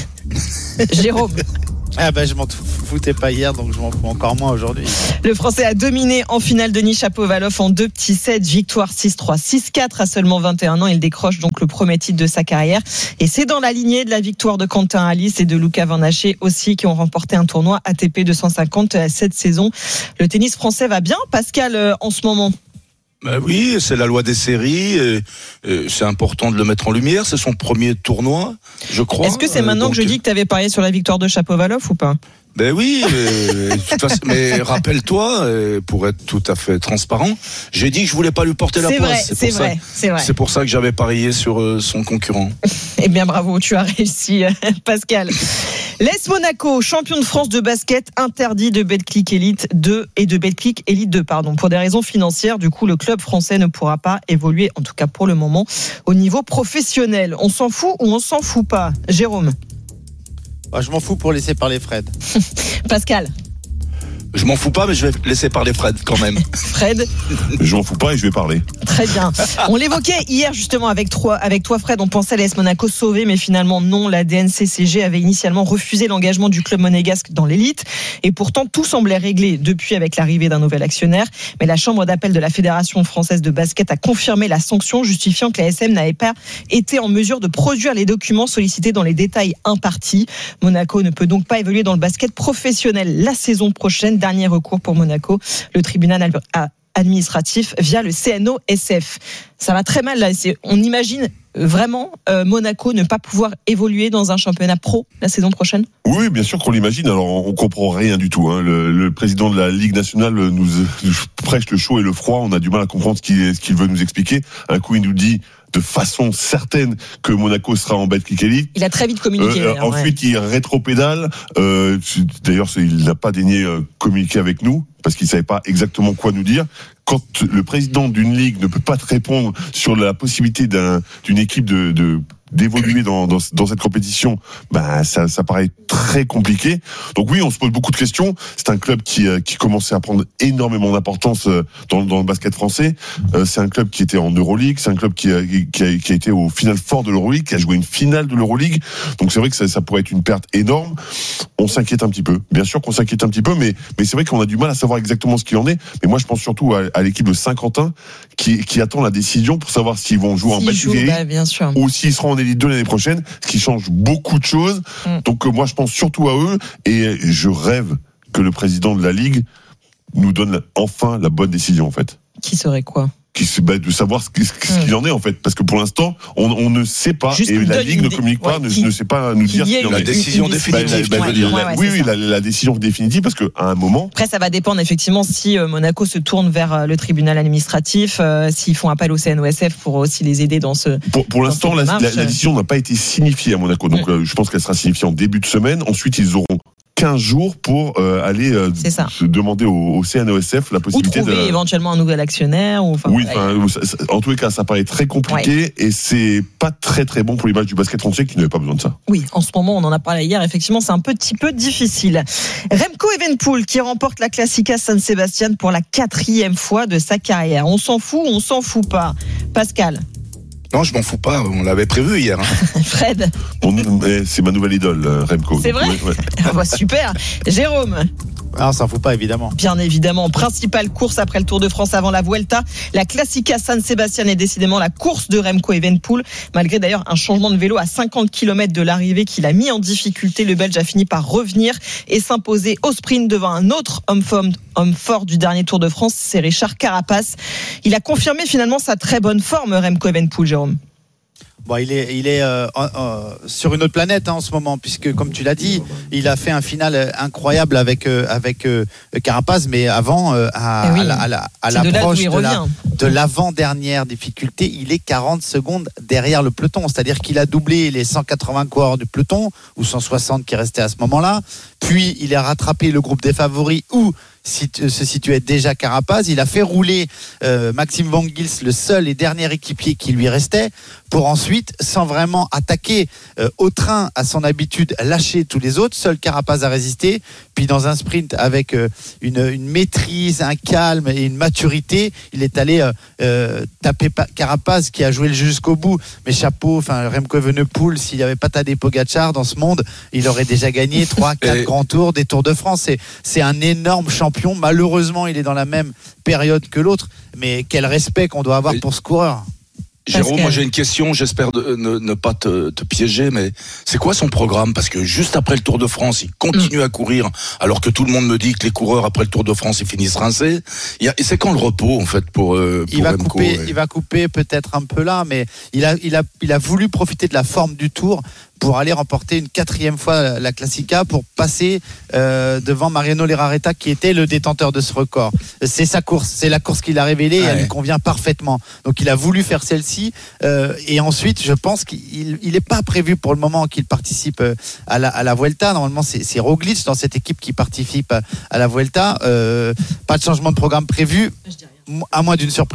Speaker 2: Jérôme.
Speaker 7: Ah ben je m'en foutais pas hier, donc je m'en fous encore moins aujourd'hui.
Speaker 2: Le Français a dominé en finale Denis Shapovalov en deux petits sets, victoire six trois, six quatre à seulement vingt et un ans. Il décroche donc le premier titre de sa carrière. Et c'est dans la lignée de la victoire de Quentin Halys et de Luca Van Haché aussi qui ont remporté un tournoi A T P deux cent cinquante cette saison. Le tennis français va bien, Pascal, en ce moment?
Speaker 9: Ben oui, c'est la loi des séries. Et, et c'est important de le mettre en lumière. C'est son premier tournoi, je crois.
Speaker 2: Est-ce que c'est maintenant euh, donc... que je dis que tu avais parié sur la victoire de Shapovalov ou pas?
Speaker 9: Ben oui, mais, de toute façon, mais rappelle-toi, pour être tout à fait transparent, j'ai dit que je voulais pas lui porter la
Speaker 2: c'est
Speaker 9: place.
Speaker 2: Vrai,
Speaker 9: c'est,
Speaker 2: c'est,
Speaker 9: pour
Speaker 2: vrai,
Speaker 9: ça,
Speaker 2: c'est vrai.
Speaker 9: C'est pour ça que j'avais parié sur son concurrent.
Speaker 2: Eh bien, bravo, tu as réussi, Pascal. L'A S Monaco, champion de France de basket, interdit de Betclic Elite deux et de Betclic Elite deux, pardon. Pour des raisons financières, du coup, le club français ne pourra pas évoluer, en tout cas pour le moment, au niveau professionnel. On s'en fout ou on s'en fout pas, Jérôme?
Speaker 7: Bah, je m'en fous pour laisser parler Fred.
Speaker 2: Pascal.
Speaker 9: Je m'en fous pas, mais je vais laisser parler Fred quand même.
Speaker 2: Fred.
Speaker 6: Je m'en fous pas et je vais parler.
Speaker 2: Très bien. On l'évoquait hier justement avec toi, avec toi Fred, on pensait à l'A S Monaco sauver, mais finalement non. La D N C C G avait initialement refusé l'engagement du club monégasque dans l'élite et pourtant tout semblait réglé depuis avec l'arrivée d'un nouvel actionnaire. Mais la chambre d'appel de la Fédération française de basket a confirmé la sanction, justifiant que la S M n'avait pas été en mesure de produire les documents sollicités dans les détails impartis. Monaco ne peut donc pas évoluer dans le basket professionnel la saison prochaine. Dernier recours pour Monaco, le tribunal administratif via le C N O S F. Ça va très mal là. On imagine vraiment euh, Monaco ne pas pouvoir évoluer dans un championnat pro la saison prochaine.
Speaker 6: Oui, bien sûr qu'on l'imagine. Alors on comprend rien du tout. Hein. Le, le président de la Ligue nationale nous, nous prêche le chaud et le froid. On a du mal à comprendre ce qu'il, ce qu'il veut nous expliquer. Un coup, il nous dit de façon certaine que Monaco sera en Betclic Elite.
Speaker 2: Il a très vite communiqué.
Speaker 6: Euh, ensuite, ouais. il rétropédale. Euh, d'ailleurs, il n'a pas daigné euh, communiquer avec nous parce qu'il savait pas exactement quoi nous dire. Quand le président d'une ligue ne peut pas te répondre sur la possibilité d'un, d'une équipe de, de d'évoluer dans, dans, dans cette compétition, ben ça, ça paraît très compliqué. Donc oui, on se pose beaucoup de questions. C'est un club qui, qui commençait à prendre énormément d'importance dans, dans le basket français. C'est un club qui était en Euroleague, c'est un club qui a, qui a, qui a été au final fort de l'Euroleague, qui a joué une finale de l'Euroleague. Donc c'est vrai que ça, ça pourrait être une perte énorme. On s'inquiète un petit peu. Bien sûr qu'on s'inquiète un petit peu, mais, mais c'est vrai qu'on a du mal à savoir exactement ce qu'il en est. Mais moi, je pense surtout à, à l'équipe de Saint-Quentin qui, qui attend la décision pour savoir s'ils vont jouer s'ils en Betclic
Speaker 2: bah, bien sûr.
Speaker 6: ou s'ils seront en Élite deux l'année prochaine, ce qui change beaucoup de choses. Mm. Donc euh, moi, je pense surtout à eux et je rêve que le président de la Ligue nous donne enfin la bonne décision, en fait.
Speaker 2: Qui serait quoi ?
Speaker 6: Qui, bah, de savoir ce, ce, ce qu'il en est en fait, parce que pour l'instant on, on ne sait pas. Juste et la Ligue ne communique pas, ouais, ne, qui, ne sait pas nous dire
Speaker 9: la
Speaker 6: est.
Speaker 9: décision une, définitive.
Speaker 6: Bah, bah, ouais, ouais, ouais, oui, oui, la, la décision définitive, parce que à un moment.
Speaker 2: Après, ça va dépendre effectivement si euh, Monaco se tourne vers euh, le tribunal administratif, euh, s'ils font appel au C N O S F pour aussi les aider dans ce.
Speaker 6: Pour, pour l'instant, la, la, la décision n'a pas été signifiée à Monaco, donc mmh. euh, je pense qu'elle sera signifiée en début de semaine. Ensuite, ils auront quinze jours pour euh, aller euh, se demander au, au C N O S F la possibilité
Speaker 2: ou trouver
Speaker 6: de
Speaker 2: éventuellement un nouvel actionnaire ou,
Speaker 6: oui, ouais. ça, en tous les cas ça paraît très compliqué ouais. et c'est pas très très bon pour l'image du basket français qui n'avait pas besoin de ça.
Speaker 2: Oui, en ce moment on en a parlé hier, effectivement c'est un petit peu difficile. Remco Evenepoel qui remporte la Classica San Sebastian pour la quatrième fois de sa carrière. On s'en fout, on s'en fout pas. Pascal.
Speaker 9: Non, je m'en fous pas, on l'avait prévu hier. Hein.
Speaker 2: Fred.
Speaker 6: On, c'est ma nouvelle idole, Remco.
Speaker 2: C'est vrai ouais. Ah bah, super. Jérôme.
Speaker 7: Ah, on s'en fout pas, évidemment.
Speaker 2: Bien évidemment. Principale course après le Tour de France avant la Vuelta. La Classica San Sebastian est décidément la course de Remco Evenepoel. Malgré d'ailleurs un changement de vélo à cinquante kilomètres de l'arrivée qui l'a mis en difficulté, le Belge a fini par revenir et s'imposer au sprint devant un autre homme fort, homme fort du dernier Tour de France, c'est Richard Carapace. Il a confirmé finalement sa très bonne forme, Remco Evenepoel, Jérôme.
Speaker 7: Bon, il est, il est euh, euh, sur une autre planète hein, en ce moment, puisque comme tu l'as dit, il a fait un final incroyable avec euh, avec euh, Carapace, mais avant euh, à, oui. à, la, à, la, à l'approche de, de, la, de l'avant-dernière difficulté, il est quarante secondes derrière le peloton, c'est-à-dire qu'il a doublé les cent quatre-vingts coureurs du peloton ou cent soixante qui restaient à ce moment-là. Puis il a rattrapé le groupe des favoris où se situait déjà Carapace. Il a fait rouler euh, Maxime Van Gils, le seul et dernier équipier qui lui restait, pour ensuite, sans vraiment attaquer euh, au train à son habitude, lâcher tous les autres. Seul Carapace a résisté. Puis dans un sprint avec euh, une, une maîtrise, un calme et une maturité, il est allé euh, euh, taper Carapace qui a joué le jeu jusqu'au bout. Mais chapeau, enfin Remco Evenepoel, s'il n'y avait pas Tadej Pogačar dans ce monde, il aurait déjà gagné trois, quatre et... grands tours des Tours de France. C'est, c'est un énorme champion. Malheureusement, il est dans la même période que l'autre, mais quel respect qu'on doit avoir pour ce coureur.
Speaker 9: Jérôme, moi j'ai une question, j'espère de, ne, ne pas te, te piéger, mais c'est quoi son programme ? Parce que juste après le Tour de France, il continue mmh. à courir, alors que tout le monde me dit que les coureurs après le Tour de France, ils finissent rincés. Il y a, et c'est quand le repos en fait pour, euh, pour
Speaker 7: il va
Speaker 9: Remco,
Speaker 7: couper,
Speaker 9: et...
Speaker 7: il va couper peut-être un peu là, mais il a, il a, il a voulu profiter de la forme du Tour pour aller remporter une quatrième fois la Classica, pour passer euh, devant Mariano Lerareta qui était le détenteur de ce record. C'est sa course, c'est la course qu'il a révélée et ouais. elle lui convient parfaitement. Donc il a voulu faire celle-ci euh, et ensuite je pense qu'il il est pas prévu pour le moment qu'il participe à la, à la Vuelta. Normalement c'est, c'est Roglic dans cette équipe qui participe à la Vuelta. Euh, pas de changement de programme prévu, à moins d'une surprise.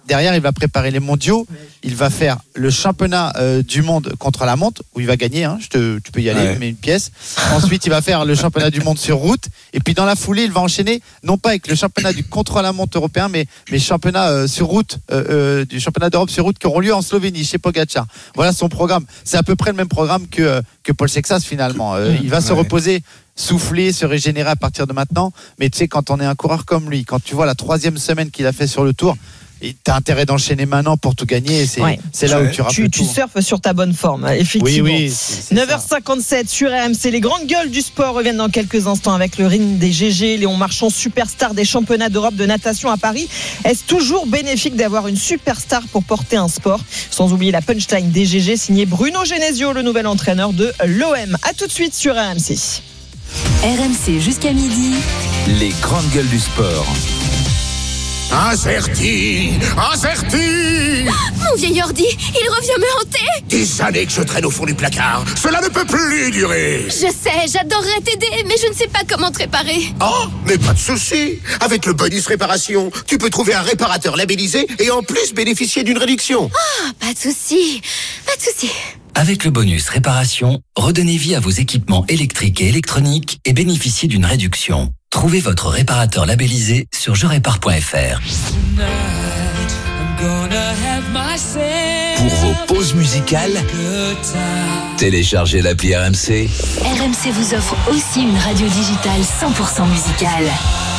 Speaker 7: derrière, il va préparer les mondiaux. Il va faire le championnat euh, du monde contre la montre, où il va gagner. Hein, je te, tu peux y aller, ouais. mais une pièce. Ensuite, il va faire le championnat du monde sur route. Et puis, dans la foulée, il va enchaîner, non pas avec le championnat du contre-la-montre européen, mais mais championnat euh, sur route, euh, euh, du championnat d'Europe sur route qui auront lieu en Slovénie, chez Pogacar. Voilà son programme. C'est à peu près le même programme que euh, que Paul Sexas finalement. Euh, il va ouais. se reposer, souffler, se régénérer à partir de maintenant. Mais tu sais, quand on est un coureur comme lui, quand tu vois la troisième semaine qu'il a fait sur le Tour, t'as intérêt d'enchaîner maintenant pour tout gagner. C'est, ouais. c'est là où tu rappelles
Speaker 2: tu, tu surfes sur ta bonne forme, effectivement.
Speaker 7: Oui, oui, c'est, c'est
Speaker 2: neuf heures cinquante-sept sur R M C. Les grandes gueules du sport reviennent dans quelques instants avec le ring des G G. Léon Marchand, superstar des championnats d'Europe de natation à Paris. Est-ce toujours bénéfique d'avoir une superstar pour porter un sport? Sans oublier la punchline des G G signée Bruno Genesio, le nouvel entraîneur de l'O M. A tout de suite sur R M C.
Speaker 5: R M C jusqu'à midi.
Speaker 4: Les grandes gueules du sport.
Speaker 18: Incerti, Incerti.
Speaker 19: Mon vieil ordi, il revient me hanter.
Speaker 18: Des années que je traîne au fond du placard. Cela ne peut plus durer.
Speaker 19: Je sais, j'adorerais t'aider, mais je ne sais pas comment te réparer.
Speaker 18: Oh, mais pas de souci. Avec le bonus réparation, tu peux trouver un réparateur labellisé et en plus bénéficier d'une réduction.
Speaker 19: Ah, oh, pas de souci, pas de souci.
Speaker 20: Avec le bonus réparation, redonnez vie à vos équipements électriques et électroniques et bénéficiez d'une réduction. Trouvez votre réparateur labellisé sur je répare point f r.
Speaker 4: Pour vos pauses musicales, téléchargez l'appli R M C.
Speaker 5: R M C vous offre aussi une radio digitale cent pour cent musicale.